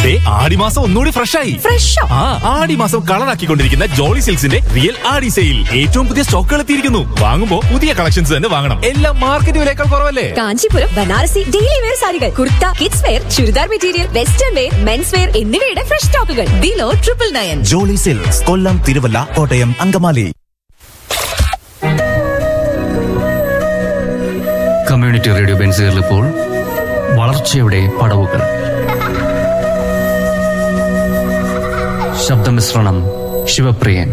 ആടിമാസം ഒന്നുകൂടി ഫ്രഷായി. ഫ്രഷോ? ആടിമാസം കളറാക്കിക്കൊണ്ടിരിക്കുന്ന ജോളി സിൽക്സിന്റെ റിയൽ ആടി സെയിൽ. ഏറ്റവും പുതിയ സ്റ്റോക്കുകൾ എത്തിയിരിക്കുന്നു. വാങ്ങുമ്പോ പുതിയ കളക്ഷൻസ് തന്നെ വാങ്ങണം. എല്ലാം മാർക്കറ്റ് വിലയേക്കാൾ കുറവല്ലേ? കാഞ്ചീപുരം ബനാറസി ഡെയിലി വെയർ സാരികൾ, kurta, kids wear, churidar material, western wear, men's wear എന്നിവയുടെ ഫ്രഷ് സ്റ്റോക്കുകൾ ബിലോ 999. ജോളി സിൽക്സ്, കൊല്ലം, തിരുവല്ല, കോട്ടയം, അങ്കമാലി. കമ്മ്യൂണിറ്റി റേഡിയോ ബെൻസുകളിൽ ഇപ്പോൾ വളർച്ചയുടെ പടവുകൾ. ശബ്ദമിശ്രണം ശിവപ്രിയൻ.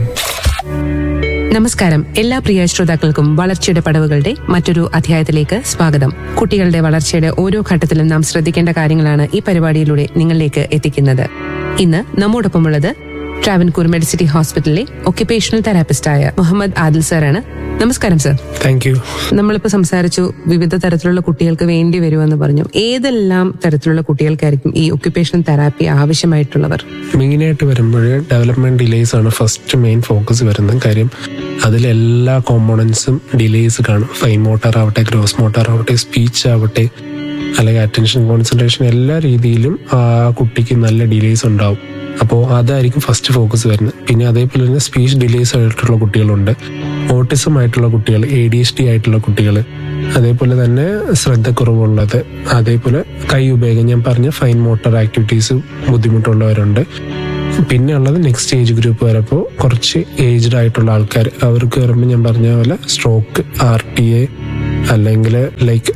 നമസ്കാരം. എല്ലാ പ്രിയ ശ്രോതാക്കൾക്കും വളർച്ചയുടെ പടവുകളുടെ മറ്റൊരു അധ്യായത്തിലേക്ക് സ്വാഗതം. കുട്ടികളുടെ വളർച്ചയുടെ ഓരോ ഘട്ടത്തിലും നാം ശ്രദ്ധിക്കേണ്ട കാര്യങ്ങളാണ് ഈ പരിപാടിയിലൂടെ നിങ്ങളിലേക്ക് എത്തിക്കുന്നത്. ഇന്ന് നമ്മോടൊപ്പമുള്ളത് ട്രാവൻകൂർ മെഡിസിറ്റി ഹോസ്പിറ്റലിലെ ഒക്യുപേഷണൽ തെറാപ്പിസ്റ്റായ മുഹമ്മദ് ആദിൽ സാറാണ്. നമസ്കാരം സർ. Thank you. നമ്മളിപ്പോ സംസാരിച്ചു വിവിധ തരത്തിലുള്ള കുട്ടികൾക്ക് വേണ്ടി വരുമെന്ന് പറഞ്ഞു. ഏതെല്ലാം തരത്തിലുള്ള കുട്ടികൾക്കായിരിക്കും ഈ ഒക്യുപേഷണൽ തെറാപ്പി ആവശ്യമായിട്ടുള്ളവർ? മെയിനായിട്ട് വരുമ്പോൾ ഡെവലപ്മെന്റ് ഡിലേസ് ആണ് ഫസ്റ്റ് മെയിൻ ഫോക്കസ് വരുന്ന കാര്യം. അതിലെല്ലാ കോമ്പോണൻസും ഡിലേസ് കാണും. ഫൈൻ മോട്ടോർ ആവട്ടെ, ഗ്രോസ് മോട്ടോർ ആവട്ടെ, സ്പീച്ച് ആവട്ടെ, അല്ലെങ്കിൽ അറ്റൻഷൻ, കോൺസെൻട്രേഷൻ, എല്ലാ രീതിയിലും ആ കുട്ടിക്ക് നല്ല ഡിലേസ് ഉണ്ടാവും. അപ്പോൾ അതായിരിക്കും ഫസ്റ്റ് ഫോക്കസ് വരുന്നത്. പിന്നെ അതേപോലെ തന്നെ സ്പീച്ച് ഡിലേസ് ആയിട്ടുള്ള കുട്ടികളുണ്ട്, ഓട്ടിസം ആയിട്ടുള്ള കുട്ടികൾ, ADHD ആയിട്ടുള്ള കുട്ടികൾ, അതേപോലെ തന്നെ ശ്രദ്ധക്കുറവുള്ളത്, അതേപോലെ കൈ ഉപയോഗം, ഞാൻ പറഞ്ഞ ഫൈൻ മോട്ടോർ ആക്ടിവിറ്റീസ് ബുദ്ധിമുട്ടുള്ളവരുണ്ട്. പിന്നെ ഉള്ളത് നെക്സ്റ്റ് ഏജ് ഗ്രൂപ്പ് വരുമ്പോൾ കുറച്ച് ഏജ്ഡ് ആയിട്ടുള്ള ആൾക്കാർ, അവർക്ക് വരുമ്പോൾ ഞാൻ പറഞ്ഞ പോലെ സ്ട്രോക്ക്, RTA, അല്ലെങ്കിൽ ലൈക്ക്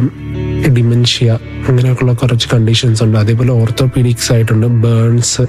ഡിമെൻഷ്യ, അങ്ങനെയൊക്കെയുള്ള കുറച്ച് കണ്ടീഷൻസ് ഉണ്ട്. അതേപോലെ ഓർത്തോപീഡിക്സ് ആയിട്ടുണ്ട്, ബേൺസ്,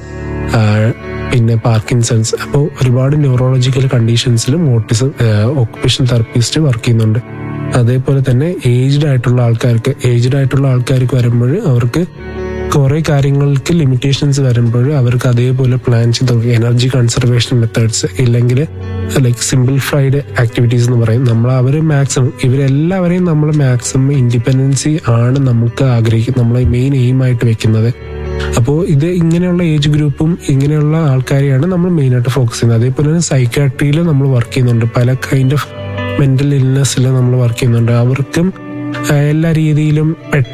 പിന്നെ പാർക്കിൻസൺസ്. അപ്പോൾ ഒരുപാട് neurological കണ്ടീഷൻസിലും autism occupation therapist work ചെയ്യുന്നുണ്ട്. അതേപോലെ തന്നെ ഏജ്ഡ് ആയിട്ടുള്ള ആൾക്കാർക്ക് വരുമ്പോൾ അവർക്ക് കുറെ കാര്യങ്ങൾക്ക് ലിമിറ്റേഷൻസ് വരുമ്പോൾ അവർക്ക് അതേപോലെ പ്ലാൻ ചെയ്ത് എനർജി കൺസർവേഷൻ മെത്തേഡ്സ്, ഇല്ലെങ്കിൽ ലൈക്ക് സിംപ്ലിഫൈഡ് ആക്ടിവിറ്റീസ് എന്ന് പറയും. ഇവരെല്ലാവരെയും നമ്മൾ മാക്സിമം ഇൻഡിപെൻഡൻസി ആണ് നമുക്ക് ആഗ്രഹിക്കുന്നത്, നമ്മളെ മെയിൻ എയിം ആയിട്ട് വെക്കുന്നത്. അപ്പോൾ ഇത് ഇങ്ങനെയുള്ള ഏജ് ഗ്രൂപ്പും ഇങ്ങനെയുള്ള ആൾക്കാരെയാണ് നമ്മൾ മെയിനായിട്ട് ഫോക്കസ് ചെയ്യുന്നത്. അതേപോലെ തന്നെ സൈക്കാട്രിയിൽ നമ്മൾ വർക്ക് ചെയ്യുന്നുണ്ട്, പല കൈൻഡ് ഓഫ് മെന്റൽ ഇൽനെസ്സിൽ നമ്മൾ വർക്ക് ചെയ്യുന്നുണ്ട്. അവർക്കും എല്ലാ രീതിയിലും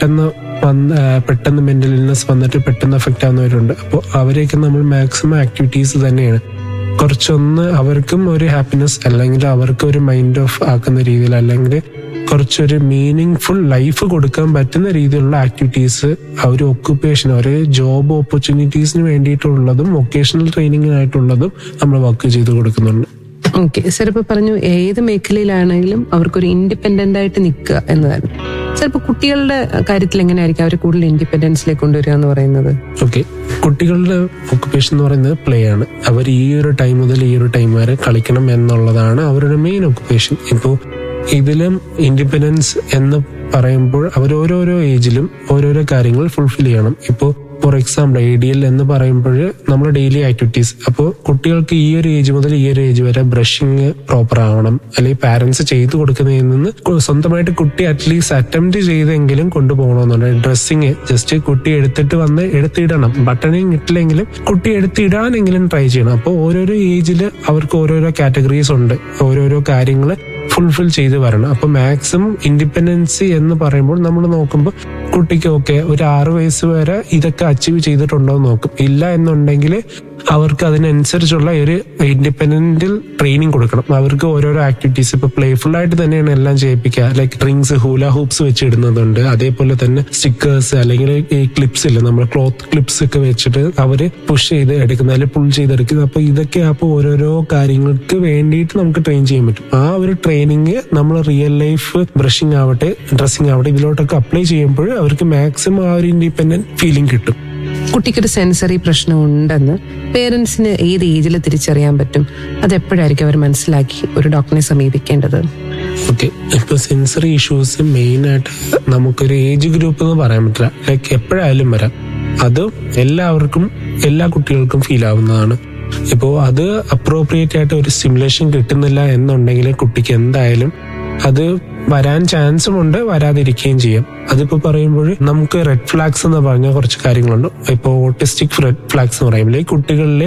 പെട്ടെന്ന് മെന്റൽ ഇൽനെസ് വന്നിട്ട് പെട്ടെന്ന് എഫക്റ്റ് ആവുന്നവരുണ്ട്. അപ്പോൾ അവരെയൊക്കെ നമ്മൾ മാക്സിമം ആക്ടിവിറ്റീസ് തന്നെയാണ് കുറച്ചൊന്ന് അവർക്കും ഒരു ഹാപ്പിനെസ്, അല്ലെങ്കിൽ അവർക്ക് ഒരു മൈൻഡ് ഓഫ് ആക്കുന്ന രീതിയിൽ, അല്ലെങ്കിൽ കുറച്ചൊരു മീനിങ് ഫുൾ ലൈഫ് കൊടുക്കാൻ പറ്റുന്ന രീതിയിലുള്ള ആക്ടിവിറ്റീസ്, ഒരു ഒക്യുപ്പേഷൻ, ഒരു ജോബ് ഓപ്പർച്യൂണിറ്റീസിന് വേണ്ടിയിട്ടുള്ളതും വൊക്കേഷണൽ ട്രെയിനിങ്ങിനായിട്ടുള്ളതും നമ്മൾ വർക്ക് ചെയ്ത് കൊടുക്കുന്നുണ്ട്. ഓക്കെ സർ, ഇപ്പൊ പറഞ്ഞു ഏത് മേഖലയിലാണെങ്കിലും അവർക്കൊരു ഇൻഡിപെൻഡന്റ് ആയിട്ട് നിൽക്കുക എന്നതാണ്. സർ, ഇപ്പൊ കുട്ടികളുടെ കാര്യത്തിൽ എങ്ങനെയായിരിക്കും അവരെ കൂടുതൽ ഇൻഡിപെൻഡൻസിലേക്ക് കൊണ്ടുവരിക എന്ന് പറയുന്നത്? ഓക്കെ, കുട്ടികളുടെ ഒക്യുപ്പേഷൻ എന്ന് പറയുന്നത് പ്ലേ ആണ്. അവർ ഈ ഒരു ടൈം മുതൽ ഈ ഒരു ടൈം വരെ കളിക്കണം എന്നുള്ളതാണ് അവരുടെ മെയിൻ ഒക്യുപ്പേഷൻ. ഇപ്പോൾ ഇതിലും ഇൻഡിപെൻഡൻസ് എന്ന് പറയുമ്പോൾ അവർ ഓരോരോ ഏജിലും ഓരോരോ കാര്യങ്ങൾ ഫുൾഫിൽ ചെയ്യണം. ഇപ്പോൾ ഫോർ എക്സാമ്പിൾ ADL എന്ന് പറയുമ്പോൾ നമ്മൾ ഡെയിലി ആക്ടിവിറ്റീസ്, അപ്പോൾ കുട്ടികൾക്ക് ഈ ഒരു ഏജ് മുതൽ ഈ ഒരു ഏജ് വരെ ബ്രഷിങ് പ്രോപ്പർ ആവണം, അല്ലെങ്കിൽ പാരന്റ്സ് ചെയ്തു കൊടുക്കുന്നതിൽ നിന്ന് സ്വന്തമായിട്ട് കുട്ടി അറ്റ്ലീസ്റ്റ് അറ്റംപ്റ്റ് ചെയ്തെങ്കിലും കൊണ്ടുപോകണമെന്നുണ്ട്. ഡ്രസ്സിങ് ജസ്റ്റ് കുട്ടി എടുത്തിടണം, ബട്ടണിങ് ഇട്ടില്ലെങ്കിലും കുട്ടി എടുത്തിടാനെങ്കിലും ട്രൈ ചെയ്യണം. അപ്പോൾ ഓരോരോ ഏജിൽ അവർക്ക് ഓരോരോ കാറ്റഗറീസ് ഉണ്ട്, ഓരോരോ കാര്യങ്ങൾ ഫുൾഫിൽ ചെയ്ത് വരണം. അപ്പൊ മാക്സിമം ഇൻഡിപെൻഡൻസി എന്ന് പറയുമ്പോൾ നമ്മൾ നോക്കുമ്പോൾ കുട്ടിക്ക് ഒരു 6 വയസ്സ് വരെ ഇതൊക്കെ അച്ചീവ് ചെയ്തിട്ടുണ്ടോ എന്ന് നോക്കും. ഇല്ല എന്നുണ്ടെങ്കിൽ അവർക്ക് അതിനനുസരിച്ചുള്ള ഒരു ഇൻഡിപെൻഡന്റിൽ ട്രെയിനിങ് കൊടുക്കണം. അവർക്ക് ഓരോരോ ആക്ടിവിറ്റീസ് ഇപ്പൊ പ്ലേഫുൾ ആയിട്ട് തന്നെയാണ് എല്ലാം ചെയ്യിപ്പിക്കുക. ലൈക്ക് ഡ്രിങ്ക്സ്, ഹൂല ഹൂപ്സ് വെച്ച് ഇടുന്നതുണ്ട്, അതേപോലെ തന്നെ സ്റ്റിക്കേഴ്സ് അല്ലെങ്കിൽ ഈ ക്ലിപ്സ് ഇല്ല, നമ്മൾ ക്ലോത്ത് ക്ലിപ്സ് ഒക്കെ വെച്ചിട്ട് അവര് പുഷ് ചെയ്ത് എടുക്കുന്ന അല്ലെങ്കിൽ പുൾ ചെയ്തെടുക്കുന്നത്. അപ്പൊ ഇതൊക്കെ അപ്പൊ ഓരോരോ കാര്യങ്ങൾക്ക് വേണ്ടിയിട്ട് നമുക്ക് ട്രെയിൻ ചെയ്യാൻ പറ്റും. ആ ഒരു ട്രെയിനിങ് നമ്മൾ റിയൽ ലൈഫ് ബ്രഷിംഗ് ആവട്ടെ, ഡ്രസ്സിംഗ് ആവട്ടെ, ഇതിലോട്ടൊക്കെ അപ്ലൈ ചെയ്യുമ്പോൾ അവർക്ക് മാക്സിമം ആ ഒരു ഇൻഡിപെൻഡന്റ് ഫീലിംഗ് കിട്ടും. കുട്ടിക്കൊരു സെൻസറി പ്രശ്നം ഉണ്ടെന്ന് പേരൻസിന് ഏത് ഏജിൽ തിരിച്ചറിയാൻ പറ്റും? അതെപ്പോഴായിരിക്കും അവർ മനസ്സിലാക്കി ഒരു ഡോക്ടറിനെ സമീപിക്കേണ്ടത്? ഓക്കെ, ഇപ്പൊ സെൻസറി ഇഷ്യൂസ് മെയിൻ ആയിട്ട് നമുക്കൊരു ഏജ് ഗ്രൂപ്പ് എന്ന് പറയാൻ പറ്റില്ല, ലൈക്ക് എപ്പോഴായാലും വരാം. അത് എല്ലാവർക്കും, എല്ലാ കുട്ടികൾക്കും ഫീൽ ആവുന്നതാണ്. ഇപ്പോൾ അത് അപ്രോപ്രിയേറ്റ് ആയിട്ട് ഒരു സ്റ്റിമുലേഷൻ കിട്ടുന്നില്ല എന്നുണ്ടെങ്കിൽ കുട്ടിക്ക് എന്തായാലും അത് വരാൻ ചാൻസും ഉണ്ട്, വരാതിരിക്കുകയും ചെയ്യാം. അതിപ്പോ പറയുമ്പോൾ നമുക്ക് റെഡ് ഫ്ലാഗ്സ് എന്ന് പറഞ്ഞ കുറച്ച് കാര്യങ്ങളുണ്ട്. ഇപ്പോൾ ഓട്ടിസ്റ്റിക് റെഡ് ഫ്ലാഗ്സ് എന്ന് പറയുമ്പോൾ ഈ കുട്ടികളിൽ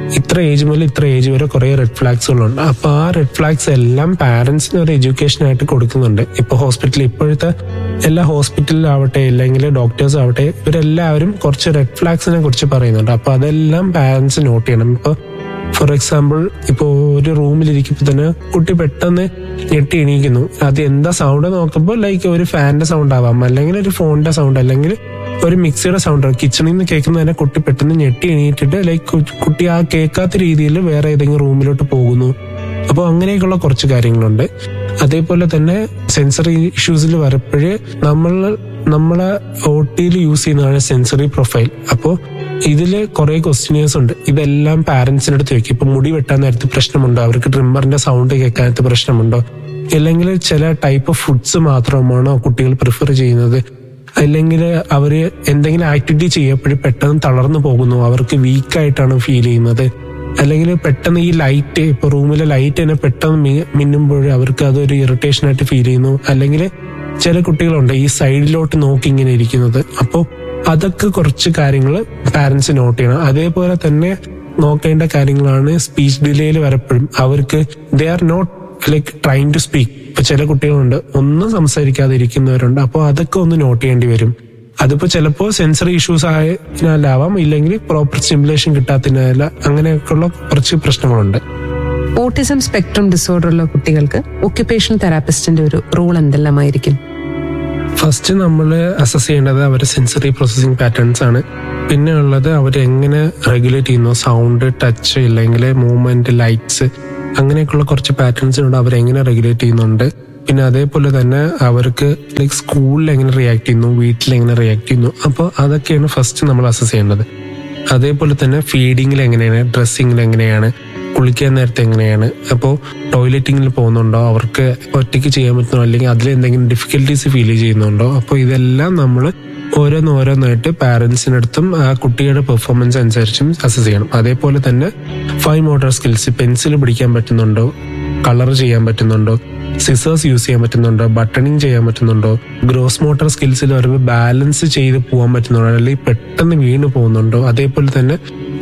ഇത്ര ഏജ് മുതൽ ഇത്ര ഏജ് വരെ കുറെ റെഡ് ഫ്ലാഗ്സുകളുണ്ട്. അപ്പൊ ആ റെഡ് ഫ്ലാഗ്സ് എല്ലാം പാരന്റ്സിന് ഒരു എഡ്യൂക്കേഷൻ ആയിട്ട് കൊടുക്കുന്നുണ്ട്. ഇപ്പൊ ഹോസ്പിറ്റലിൽ ഇപ്പോഴത്തെ എല്ലാ ഹോസ്പിറ്റലിലാവട്ടെ അല്ലെങ്കിൽ ഡോക്ടേഴ്സ് ആവട്ടെ ഇവരെല്ലാവരും കുറച്ച് റെഡ് ഫ്ലാഗ്സിനെ കുറിച്ച് പറയുന്നുണ്ട്. അപ്പൊ അതെല്ലാം പാരന്റ്സ് നോട്ട് ചെയ്യണം. ഇപ്പൊ ഫോർ എക്സാമ്പിൾ ഇപ്പോൾ ഒരു റൂമിലിരിക്കുമ്പോൾ തന്നെ കുട്ടി പെട്ടെന്ന് ഞെട്ടി എണീക്കുന്നു. അത് എന്താ സൗണ്ട് നോക്കുമ്പോൾ ലൈക്ക് ഒരു ഫാനിന്റെ സൗണ്ട് ആവാം, അല്ലെങ്കിൽ ഒരു ഫോണിന്റെ സൗണ്ട്, അല്ലെങ്കിൽ ഒരു മിക്സിയുടെ സൗണ്ട് കിച്ചണിൽ നിന്ന് കേൾക്കുന്ന തന്നെ കുട്ടി പെട്ടെന്ന് ഞെട്ടി എണീറ്റിട്ട് ലൈക്ക് കുട്ടി ആ കേൾക്കാത്ത രീതിയിൽ വേറെ ഏതെങ്കിലും റൂമിലോട്ട് പോകുന്നു. അപ്പോൾ അങ്ങനെയൊക്കെയുള്ള കുറച്ച് കാര്യങ്ങളുണ്ട്. അതേപോലെ തന്നെ സെൻസറി ഇഷ്യൂസിൽ വരപ്പോഴേ നമ്മളെ OTയിൽ യൂസ് ചെയ്യുന്നതാണ് സെൻസറി പ്രൊഫൈൽ. അപ്പോൾ ഇതില് കുറെ ക്വസ്റ്റ്യനേഴ്സ് ഉണ്ട്. ഇതെല്ലാം പാരന്റ്സിന്റെ അടുത്ത് വെക്കും. ഇപ്പൊ മുടി വെട്ടാൻ നേരത്ത് പ്രശ്നമുണ്ടോ, അവർക്ക് ട്രിമ്മറിന്റെ സൗണ്ട് കേൾക്കാനത്ത് പ്രശ്നമുണ്ടോ, അല്ലെങ്കിൽ ചില ടൈപ്പ് ഓഫ് ഫുഡ്സ് മാത്രമാണോ കുട്ടികൾ പ്രിഫർ ചെയ്യുന്നത്, അല്ലെങ്കിൽ അവര് എന്തെങ്കിലും ആക്ടിവിറ്റി ചെയ്യപ്പോഴും പെട്ടെന്ന് തളർന്നു പോകുന്നു, അവർക്ക് വീക്കായിട്ടാണ് ഫീൽ ചെയ്യുന്നത്, അല്ലെങ്കിൽ പെട്ടെന്ന് ഈ ലൈറ്റ് ഇപ്പൊ റൂമിലെ ലൈറ്റ് തന്നെ പെട്ടെന്ന് മിന്നുമ്പോൾ അവർക്ക് അതൊരു ഇറിറ്റേഷൻ ആയിട്ട് ഫീൽ ചെയ്യുന്നു, അല്ലെങ്കിൽ ചില കുട്ടികളുണ്ട് ഈ സൈഡിലോട്ട് നോക്കി ഇങ്ങനെ ഇരിക്കുന്നത്. അപ്പോൾ അതൊക്കെ കുറച്ച് കാര്യങ്ങൾ പാരന്റ്സ് നോട്ട് ചെയ്യണം. അതേപോലെ തന്നെ നോക്കേണ്ട കാര്യങ്ങളാണ് സ്പീച്ച് ഡിലേയിൽ വരപ്പോഴും അവർക്ക് they are not like trying to speak. ഇപ്പൊ ചില കുട്ടികളുണ്ട് ഒന്നും സംസാരിക്കാതെ ഇരിക്കുന്നവരുണ്ട്. അപ്പോൾ അതൊക്കെ ഒന്ന് നോട്ട് ചെയ്യേണ്ടി വരും. അതിപ്പോ ചിലപ്പോൾ സെൻസറി ഇഷ്യൂസ് ആയതിനാലാവാം, ഇല്ലെങ്കിൽ പ്രോപ്പർ സ്റ്റിമുലേഷൻ കിട്ടാത്തതിനാല, അങ്ങനെയൊക്കെയുള്ള കുറച്ച് പ്രശ്നങ്ങളുണ്ട്. ഓട്ടിസം സ്പെക്ട്രം ഡിസോർഡർ ഉള്ള കുട്ടികൾക്ക് ഒക്യുപേഷണൽ തെറാപ്പിസ്റ്റിന്റെ ഒരു റോൾ എന്തെല്ലാമായിരിക്കും? ഫസ്റ്റ് നമ്മൾ അസസ് ചെയ്യേണ്ടത് അവരുടെ സെൻസറി പ്രോസസ്സിംഗ് പാറ്റേൺസ് ആണ്. പിന്നെ ഉള്ളത് അവരെങ്ങനെ റെഗുലേറ്റ് ചെയ്യുന്നു, സൗണ്ട്, ടച്ച്, ഇല്ലെങ്കിൽ മൂവ്മെന്റ്, ലൈറ്റ്സ്, അങ്ങനെയൊക്കെയുള്ള കുറച്ച് പാറ്റേൺസിനോട് അവരെങ്ങനെ റെഗുലേറ്റ് ചെയ്യുന്നുണ്ട്. പിന്നെ അതേപോലെ തന്നെ അവർക്ക് ലൈക്ക് സ്കൂളിൽ എങ്ങനെ റിയാക്ട് ചെയ്യുന്നു, വീട്ടിൽ എങ്ങനെ റിയാക്ട് ചെയ്യുന്നു. അപ്പോൾ അതൊക്കെയാണ് ഫസ്റ്റ് നമ്മൾ അസസ് ചെയ്യേണ്ടത്. അതേപോലെ തന്നെ ഫീഡിങ്ങിൽ എങ്ങനെയാണ്, ഡ്രസ്സിങ്ങിൽ എങ്ങനെയാണ്, കുളിക്കാൻ നേരത്തെ എങ്ങനെയാണ്, അപ്പോൾ ടോയ്ലറ്റിങ്ങിൽ പോകുന്നുണ്ടോ, അവർക്ക് ഒറ്റയ്ക്ക് ചെയ്യാൻ പറ്റുന്നോ, അല്ലെങ്കിൽ അതിലെന്തെങ്കിലും ഡിഫിക്കൽട്ടീസ് ഫീൽ ചെയ്യുന്നുണ്ടോ. അപ്പോൾ ഇതെല്ലാം നമ്മൾ ഓരോന്നായിട്ട് പാരന്റ്സിനടുത്തും ആ കുട്ടിയുടെ പെർഫോമൻസ് അനുസരിച്ചും അസസ് ചെയ്യണം. അതേപോലെ തന്നെ ഫൈൻ മോട്ടോർ സ്കിൽസ്, പെൻസിൽ പിടിക്കാൻ പറ്റുന്നുണ്ടോ, കളർ ചെയ്യാൻ പറ്റുന്നുണ്ടോ, സിസേഴ്സ് യൂസ് ചെയ്യാൻ പറ്റുന്നുണ്ടോ, ബട്ടണിങ് ചെയ്യാൻ പറ്റുന്നുണ്ടോ, ഗ്രോസ് മോട്ടോർ സ്കിൽസിൽ വരുമ്പോൾ ബാലൻസ് ചെയ്ത് പോകാൻ പറ്റുന്നുണ്ടോ, അല്ലെങ്കിൽ പെട്ടെന്ന് വീണ് പോകുന്നുണ്ടോ. അതേപോലെ തന്നെ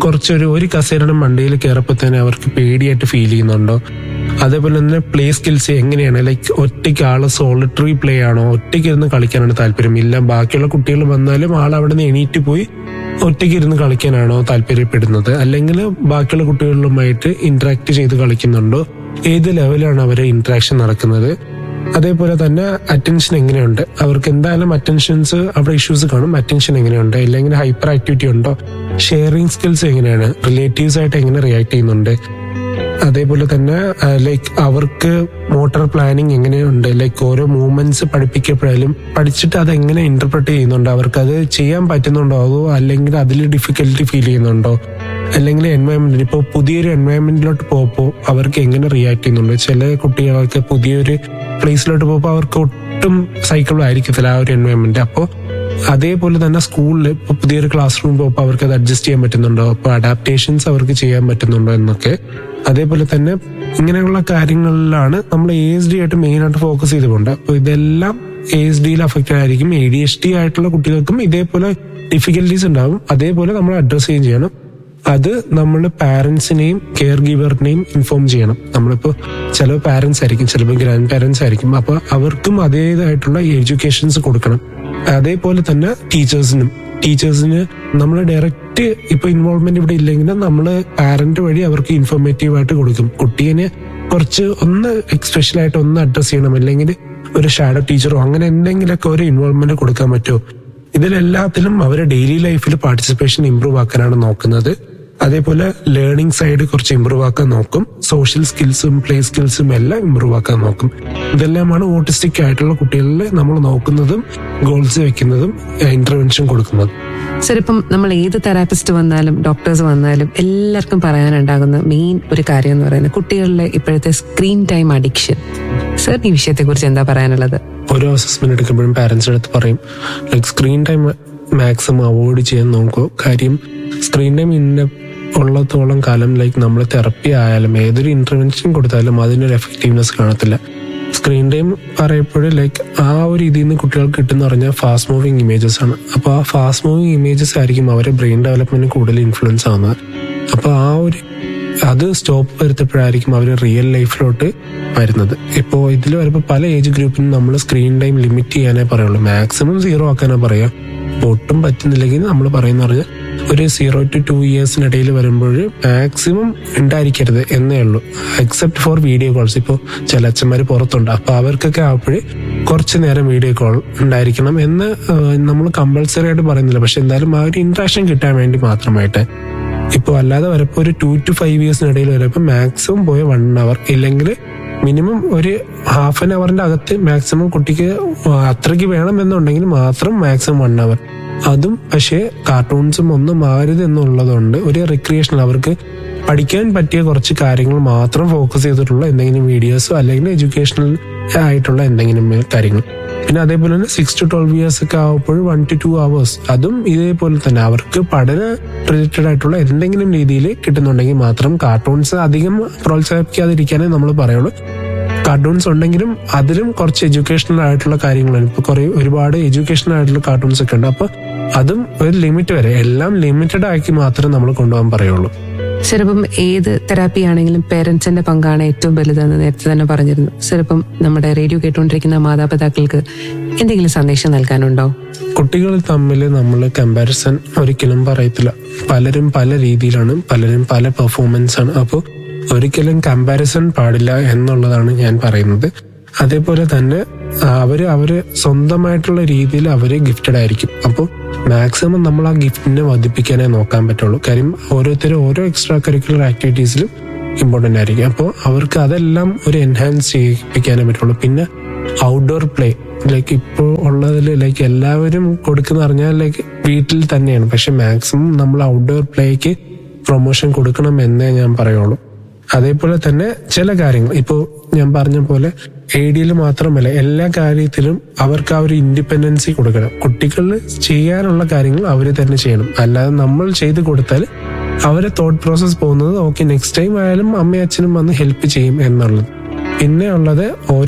ഒരു കസേരയുടെ മണ്ടയിൽ കയറപ്പോൾ തന്നെ അവർക്ക് പേടിയായിട്ട് ഫീൽ ചെയ്യുന്നുണ്ടോ. അതേപോലെ തന്നെ പ്ലേ സ്കിൽസ് എങ്ങനെയാണ്, ലൈക്ക് ഒറ്റയ്ക്ക് ആള് സോളിറ്ററി പ്ലേ ആണോ, ഒറ്റയ്ക്ക് ഇരുന്ന് കളിക്കാനാണ് താല്പര്യം, ഇല്ല ബാക്കിയുള്ള കുട്ടികൾ വന്നാലും ആൾ അവിടെ നിന്ന് എണീറ്റ് പോയി ഒറ്റയ്ക്ക് ഇരുന്ന് കളിക്കാനാണോ താല്പര്യപ്പെടുന്നത്, അല്ലെങ്കിൽ ബാക്കിയുള്ള കുട്ടികളുമായിട്ട് ഇന്ററാക്ട് ചെയ്ത് കളിക്കുന്നുണ്ടോ, ഏത് ലെവലാണ് അവരെ ഇന്ററാക്ഷൻ നടക്കുന്നത്. അതേപോലെ തന്നെ അറ്റൻഷൻ എങ്ങനെയുണ്ട്, അവർക്ക് എന്തായാലും അറ്റൻഷൻസ് അവിടെ ഇഷ്യൂസ് കാണും, അറ്റൻഷൻ എങ്ങനെയുണ്ട്, അല്ലെങ്കിൽ ഹൈപ്പർ ആക്ടിവിറ്റി ഉണ്ടോ, ഷെയറിംഗ് സ്കിൽസ് എങ്ങനെയാണ്, റിലേറ്റീവ്സ് ആയിട്ട് എങ്ങനെ റിയാക്ട് ചെയ്യുന്നുണ്ട്. അതേപോലെ തന്നെ ലൈക്ക് അവർക്ക് മോട്ടോർ പ്ലാനിങ് എങ്ങനെയുണ്ട്, ലൈക്ക് ഓരോ മൂവ്മെന്റ്സ് പഠിപ്പിക്കപ്പെടാലും പഠിച്ചിട്ട് അത് എങ്ങനെ ഇന്റർപ്രറ്റ് ചെയ്യുന്നുണ്ടോ, അവർക്ക് അത് ചെയ്യാൻ പറ്റുന്നുണ്ടോ, അതോ അല്ലെങ്കിൽ അതിൽ ഡിഫിക്കൽറ്റി ഫീൽ ചെയ്യുന്നുണ്ടോ, അല്ലെങ്കിൽ എൻവയോൺമെന്റ് ഇപ്പോൾ പുതിയൊരു എൻവയോൺമെന്റിലോട്ട് പോകുമ്പോൾ അവർക്ക് എങ്ങനെ റിയാക്ട് ചെയ്യുന്നുണ്ട്. ചില കുട്ടികൾക്ക് പുതിയൊരു പ്ലേസിലോട്ട് പോകുമ്പോൾ അവർക്ക് ഒട്ടും സൈക്കിളും ആയിരിക്കത്തില്ല ആ ഒരു എൻവയോൺമെന്റ്. അപ്പോൾ അതേപോലെ തന്നെ സ്കൂളിൽ ഇപ്പോൾ പുതിയൊരു ക്ലാസ് റൂം പോകുമ്പോൾ അവർക്ക് അത് അഡ്ജസ്റ്റ് ചെയ്യാൻ പറ്റുന്നുണ്ടോ, അപ്പോൾ അഡാപ്റ്റേഷൻസ് അവർക്ക് ചെയ്യാൻ പറ്റുന്നുണ്ടോ എന്നൊക്കെ. അതേപോലെ തന്നെ ഇങ്ങനെയുള്ള കാര്യങ്ങളിലാണ് നമ്മൾ ASD ആയിട്ട് മെയിൻ ആയിട്ട് ഫോക്കസ് ചെയ്തുകൊണ്ട്. അപ്പോൾ ഇതെല്ലാം ASDയിൽ അഫക്റ്റഡ് ആയിരിക്കും. ADHD ആയിട്ടുള്ള കുട്ടികൾക്കും ഇതേപോലെ ഡിഫിക്കൽട്ടീസ് ഉണ്ടാവും. അതേപോലെ നമ്മൾ അഡ്രസ് ചെയ്യുകയും ചെയ്യണം. അത് നമ്മൾ പാരന്റ്സിനെയും കെയർ ഗീവറിനെയും ഇൻഫോം ചെയ്യണം. നമ്മളിപ്പോൾ ചില പാരന്റ്സ് ആയിരിക്കും, ചിലപ്പോൾ ഗ്രാൻഡ് പാരന്റ്സ് ആയിരിക്കും. അപ്പൊ അവർക്കും അതേതായിട്ടുള്ള എഡ്യൂക്കേഷൻസ് കൊടുക്കണം. അതേപോലെ തന്നെ ടീച്ചേഴ്സിന് നമ്മൾ ഡയറക്റ്റ് ഇപ്പൊ ഇൻവോൾവ്മെന്റ് ഇവിടെ ഇല്ലെങ്കിൽ നമ്മൾ പാരന്റ് വഴി അവർക്ക് ഇൻഫോർമേറ്റീവ് ആയിട്ട് കൊടുക്കും. കുട്ടീനെ കുറച്ച് ഒന്ന് സ്പെഷ്യലായിട്ട് ഒന്ന് അഡ്രസ് ചെയ്യണം, അല്ലെങ്കിൽ ഒരു ഷാഡോ ടീച്ചറോ അങ്ങനെ എന്തെങ്കിലുമൊക്കെ ഒരു ഇൻവോൾവ്മെന്റ് കൊടുക്കാൻ പറ്റുമോ. ഇതിലെല്ലാത്തിലും അവരെ ഡെയിലി ലൈഫിൽ പാർട്ടിസിപ്പേഷൻ ഇമ്പ്രൂവ് ആക്കാനാണ് നോക്കുന്നത്. അതേപോലെ ലേണിംഗ് സൈഡ് കുറച്ച് ഇമ്പ്രൂവ് ആക്കാൻ നോക്കും. സോഷ്യൽ സ്കിൽസും പ്ലേ സ്കിൽസും എല്ലാം ഇമ്പ്രൂവ് ആക്കാൻ നോക്കും. ഇതെല്ലാമാണ് ഓട്ടിസ്റ്റിക് ആയിട്ടുള്ള കുട്ടികളിൽ നമ്മൾ നോക്കുന്നതും ഗോൾസ് വെക്കുന്നതും ഇന്റർവെൻഷൻ കൊടുക്കുന്നതും. സർ, ഇപ്പം നമ്മൾ ഏത് തെറാപ്പിസ്റ്റ് വന്നാലും ഡോക്ടേഴ്സ് വന്നാലും എല്ലാവർക്കും പറയാനുണ്ടാകുന്ന മെയിൻ ഒരു കാര്യം എന്ന് പറയുന്നത് കുട്ടികളിലെ ഇപ്പോഴത്തെ സ്ക്രീൻ ടൈം അഡിക്ഷൻ. സർ, ഈ വിഷയത്തെ കുറിച്ച് എന്താ പറയാനുള്ളത്? ഓരോ അസസ്മെന്റ് എടുക്കുമ്പോഴും പാരന്റ്സിന്റെ അടുത്ത് പറയും like screen time maximum avoid ചെയ്യാൻ നോക്കൂ. കാര്യം സ്ക്രീൻ ടൈം ഉള്ളത്തോളം കാലം ലൈക്ക് നമ്മൾ തെറപ്പി ആയാലും ഏതൊരു ഇന്റർവെൻഷൻ കൊടുത്താലും അതിനൊരു എഫക്റ്റീവ്നെസ് കാണത്തില്ല. സ്ക്രീൻ ടൈം പറയപ്പോഴും ലൈക്ക് ആ ഒരു ഇതിൽ നിന്ന് കുട്ടികൾക്ക് കിട്ടുന്ന പറഞ്ഞാൽ ഫാസ്റ്റ് മൂവിങ് ഇമേജസ് ആണ്. അപ്പോൾ ആ ഫാസ്റ്റ് മൂവിങ് ഇമേജസ് ആയിരിക്കും അവരെ ബ്രെയിൻ ഡെവലപ്മെന്റിന് കൂടുതൽ ഇൻഫ്ലുവൻസ് ആവുന്നത്. അപ്പോൾ അത് സ്റ്റോപ്പ് വരുത്തപ്പോഴായിരിക്കും അവർ റിയൽ ലൈഫിലോട്ട് വരുന്നത്. ഇപ്പോൾ ഇതിൽ വരുമ്പോൾ പല ഏജ് ഗ്രൂപ്പിനും നമ്മൾ സ്ക്രീൻ ടൈം ലിമിറ്റ് ചെയ്യാനേ പറയുള്ളൂ, മാക്സിമം 0 ആക്കാനേ പറയാം. ഒട്ടും പറ്റുന്നില്ലെങ്കിൽ നമ്മൾ പറയുന്ന പറഞ്ഞാൽ ഒരു 0 to 2 ഇയേഴ്സിനിടയിൽ വരുമ്പോൾ മാക്സിമം ഉണ്ടായിരിക്കരുത് എന്നേ ഉള്ളൂ, എക്സെപ്റ്റ് ഫോർ വീഡിയോ കോൾസ്. ഇപ്പോൾ ചില അച്ഛന്മാർ പുറത്തുണ്ട്, അപ്പോൾ അവർക്കൊക്കെ ആവുമ്പോൾ കുറച്ച് നേരം വീഡിയോ കോൾ ഉണ്ടായിരിക്കണം എന്ന് നമ്മൾ കമ്പൾസറി ആയിട്ട് പറയുന്നില്ല. പക്ഷെ എന്തായാലും ആ ഒരു ഇന്ററാക്ഷൻ കിട്ടാൻ വേണ്ടി മാത്രമായിട്ട്. ഇപ്പോൾ അല്ലാതെ വരപ്പോൾ ഒരു 2 to 5 ഇയേഴ്സിനിടയിൽ വരപ്പോൾ മാക്സിമം പോയ 1 hour, ഇല്ലെങ്കിൽ മിനിമം ഒരു ഹാഫ് ആൻ അവറിന്റെ അകത്ത് മാക്സിമം കുട്ടിക്ക് അത്രയ്ക്ക് വേണം എന്നുണ്ടെങ്കിൽ മാത്രം മാക്സിമം 1 hour. അതും പക്ഷേ കാർട്ടൂൺസും ഒന്നും മാറരുത് എന്നുള്ളതുകൊണ്ട് ഒരു റിക്രിയേഷണൽ, അവർക്ക് പഠിക്കാൻ പറ്റിയ കുറച്ച് കാര്യങ്ങൾ മാത്രം ഫോക്കസ് ചെയ്തിട്ടുള്ള എന്തെങ്കിലും വീഡിയോസോ അല്ലെങ്കിൽ എഡ്യൂക്കേഷണൽ ആയിട്ടുള്ള എന്തെങ്കിലും കാര്യങ്ങൾ. പിന്നെ അതേപോലെ തന്നെ 6 to 12 ഇയേഴ്സ് ഒക്കെ ആവുമ്പോൾ 1 to 2 hours, അതും ഇതേപോലെ തന്നെ അവർക്ക് പഠന റിലേറ്റഡ് ആയിട്ടുള്ള എന്തെങ്കിലും രീതിയിൽ കിട്ടുന്നുണ്ടെങ്കിൽ മാത്രം. കാർട്ടൂൺസ് അധികം പ്രോത്സാഹിപ്പിക്കാതിരിക്കാനേ നമ്മൾ പറയുള്ളൂ. കാർട്ടൂൺസ് ഉണ്ടെങ്കിലും അതിലും കുറച്ച് എഡ്യൂക്കേഷണൽ ആയിട്ടുള്ള കാര്യങ്ങളാണ്. ഇപ്പൊ ഒരുപാട് എഡ്യൂക്കേഷണൽ ആയിട്ടുള്ള കാർട്ടൂൺസ് ഒക്കെ ഉണ്ട്. അപ്പൊ അതും ഒരു ലിമിറ്റ് വരെ, എല്ലാം ലിമിറ്റഡ് ആക്കി മാത്രമേ നമ്മൾ കൊണ്ടുപോകാൻ പറയുള്ളൂ. ചിലപ്പം ഏത് തെറാപ്പി ആണെങ്കിലും പേരൻസിന്റെ പങ്കാണ് ഏറ്റവും വലുതെന്ന് നേരത്തെ തന്നെ പറഞ്ഞിരുന്നു. ചിലപ്പം നമ്മുടെ റേഡിയോ കേട്ടുകൊണ്ടിരിക്കുന്ന മാതാപിതാക്കൾക്ക് എന്തെങ്കിലും സന്ദേശം നൽകാനുണ്ടോ? കുട്ടികൾ തമ്മിൽ നമ്മൾ കമ്പാരിസൺ ഒരിക്കലും പറയത്തില്ല. പലരും പല രീതിയിലാണ്, പലരും പല പെർഫോമൻസ് ആണ്. അപ്പോൾ ഒരിക്കലും കമ്പാരിസൺ പാടില്ല എന്നുള്ളതാണ് ഞാൻ പറയുന്നത്. അതേപോലെ തന്നെ അവര് സ്വന്തമായിട്ടുള്ള രീതിയിൽ അവര് ഗിഫ്റ്റഡ് ആയിരിക്കും. അപ്പോൾ മാക്സിമം നമ്മൾ ആ ഗിഫ്റ്റിനെ വർദ്ധിപ്പിക്കാനേ നോക്കാൻ പറ്റുള്ളൂ. കാര്യം ഓരോരുത്തരും ഓരോ എക്സ്ട്രാ കരിക്കുലർ ആക്ടിവിറ്റീസിലും ഇമ്പോർട്ടൻ്റ് ആയിരിക്കും. അപ്പോൾ അവർക്ക് അതെല്ലാം ഒരു എൻഹാൻസ് ചെയ്യിപ്പിക്കാനേ പറ്റുള്ളൂ. പിന്നെ ഔട്ട്ഡോർ പ്ലേ, ലൈക്ക് ഇപ്പോൾ ഉള്ളതിൽ ലൈക്ക് എല്ലാവരും കൊടുക്കുന്ന പറഞ്ഞാൽ ലൈക്ക് വീട്ടിൽ തന്നെയാണ്. പക്ഷെ മാക്സിമം നമ്മൾ ഔട്ട്ഡോർ പ്ലേക്ക് പ്രൊമോഷൻ കൊടുക്കണം എന്നേ ഞാൻ പറയുള്ളൂ. അതേപോലെ തന്നെ ചില കാര്യങ്ങൾ ഇപ്പോൾ ഞാൻ പറഞ്ഞ പോലെ ADL മാത്രമല്ല, എല്ലാ കാര്യത്തിലും അവർക്ക് ആ ഒരു ഇൻഡിപെൻഡൻസി കൊടുക്കണം. കുട്ടികൾ ചെയ്യാനുള്ള കാര്യങ്ങൾ അവർ തന്നെ ചെയ്യണം. അല്ലാതെ നമ്മൾ ചെയ്ത് കൊടുത്താൽ അവരെ തോട്ട് പ്രോസസ് പോകുന്നത് ഓക്കെ നെക്സ്റ്റ് ടൈം ആയാലും അമ്മയും അച്ഛനും വന്ന് ഹെൽപ്പ് ചെയ്യും എന്നുള്ളത്. പിന്നെ ഉള്ളത്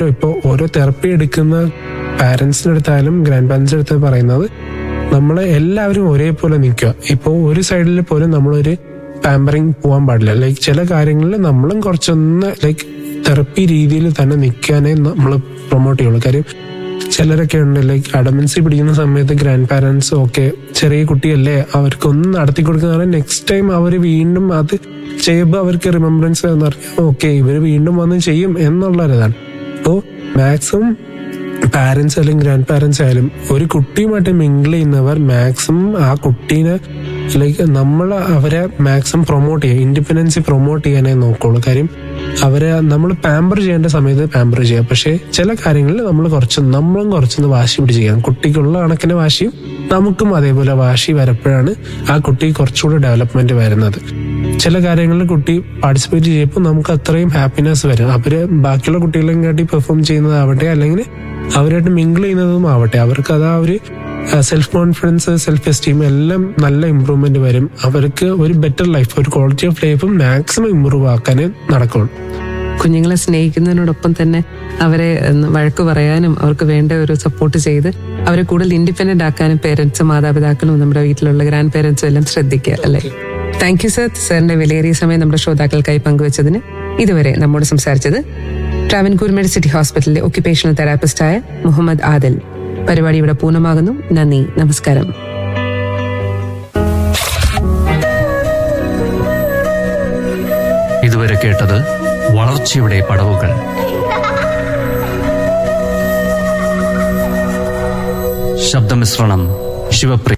ഓരോ തെറപ്പി എടുക്കുന്ന പാരന്റ്സിന്റെ അടുത്തായാലും ഗ്രാൻഡ് പാരന്റ്സിന്റെ അടുത്ത് പറയുന്നത് നമ്മളെ എല്ലാവരും ഒരേപോലെ നിൽക്കുക. ഇപ്പോൾ ഒരു സൈഡിൽ പോലും നമ്മളൊരു പാമ്പറിങ് പോകാൻ പാടില്ല. ലൈക്ക് ചില കാര്യങ്ങളിൽ നമ്മളും കുറച്ചൊന്ന് ലൈക്ക് തെറപ്പി രീതിയിൽ തന്നെ നിൽക്കാനേ നമ്മൾ പ്രൊമോട്ട് ചെയ്യുള്ളൂ. കാര്യം ചിലരൊക്കെ ഉണ്ട് ലൈക്ക് അഡമൻസി പിടിക്കുന്ന സമയത്ത് ഗ്രാൻഡ് പാരന്റ്സ് ഒക്കെ ചെറിയ കുട്ടിയല്ലേ അവർക്കൊന്നും നടത്തി കൊടുക്കുന്ന നെക്സ്റ്റ് ടൈം അവർ വീണ്ടും അത് ചെയ്യുമ്പോൾ അവർക്ക് റിമെമ്പറൻസ് എന്ന് പറഞ്ഞാൽ ഓക്കെ ഇവർ വീണ്ടും വന്ന് ചെയ്യും എന്നുള്ളൊരിതാണ്. അപ്പോൾ മാക്സിമം പാരന്റ്സ് അല്ലെങ്കിൽ ഗ്രാൻഡ് പാരന്റ്സ് ആയാലും ഒരു കുട്ടിയുമായിട്ട് മിങ്കിൾ ചെയ്യുന്നവർ മാക്സിമം ആ കുട്ടീനെ ലൈക്ക് അവരെ മാക്സിമം പ്രൊമോട്ട് ചെയ്യുക, ഇൻഡിപെൻഡൻസി പ്രൊമോട്ട് ചെയ്യാനേ നോക്കുള്ളൂ. കാര്യം അവരെ നമ്മൾ പാമ്പർ ചെയ്യേണ്ട സമയത്ത് പാമ്പർ ചെയ്യാം. പക്ഷെ ചില കാര്യങ്ങളിൽ നമ്മളും കുറച്ചൊന്ന് വാശി പിടിച്ച് ചെയ്യാം. കുട്ടിക്കുള്ള കണക്കിന് വാശിയും നമുക്കും അതേപോലെ വാശി വരപ്പോഴാണ് ആ കുട്ടി കുറച്ചുകൂടി ഡെവലപ്മെന്റ് വരുന്നത്. ചില കാര്യങ്ങളിൽ കുട്ടി പാർട്ടിസിപ്പേറ്റ് ചെയ്യുമ്പോൾ നമുക്ക് അത്രയും ഹാപ്പിനെസ് വരും. അവര് ബാക്കിയുള്ള കുട്ടികളെയും കാട്ടി പെർഫോം ചെയ്യുന്നതാവട്ടെ അല്ലെങ്കിൽ അവരായിട്ട് മിങ്കിൾ ചെയ്യുന്നതും ആവട്ടെ, അവർക്ക് അതാ ഒരു സെൽഫ് കോൺഫിഡൻസ്, സെൽഫ് എസ്റ്റീം എല്ലാം നല്ല ഇമ്പ്രൂവ്മെന്റ് വരും. അവർക്ക് ഒരു ബെറ്റർ ലൈഫ്, ഒരു ക്വാളിറ്റി ഓഫ് ലൈഫും മാക്സിമം ഇമ്പ്രൂവ് ആക്കാനേ നടക്കുള്ളൂ. കുഞ്ഞുങ്ങളെ സ്നേഹിക്കുന്നതിനോടൊപ്പം തന്നെ അവരെ വഴക്ക് പറയാനും അവർക്ക് വേണ്ട ഒരു സപ്പോർട്ട് ചെയ്ത് അവരെ കൂടുതൽ ഇൻഡിപെൻഡന്റ് ആക്കാനും പേരൻസും മാതാപിതാക്കളും നമ്മുടെ വീട്ടിലുള്ള ഗ്രാൻഡ് പേരൻസും എല്ലാം ശ്രദ്ധിക്കുക അല്ലേ. Thank you sir. സാറിന്റെ വിലയേറിയ സമയം നമ്മുടെ ശ്രോതാക്കൾക്കായി പങ്കുവച്ചതിന്. ഇതുവരെ നമ്മോട് സംസാരിച്ചത് ട്രാവൻകൂർ മെഡിസിറ്റി ഹോസ്പിറ്റലിലെ ഒക്യുപേഷണൽ തെറാപ്പിസ്റ്റായ മുഹമ്മദ് ആദിൽ. പരിപാടി ഇവിടെ പൂർണ്ണമാകുന്നു. നന്ദി, നമസ്കാരം. ഇതുവരെ കേട്ടത് വളർച്ചയുടെ പടവുകൾ. ശബ്ദമിശ്രണം ശിവപ്രിയ.